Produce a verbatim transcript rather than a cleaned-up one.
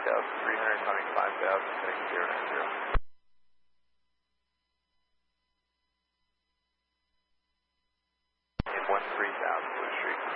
thousand three hundred, climbing five thousand, heading zero nine zero. In one three thousand, Blue Street.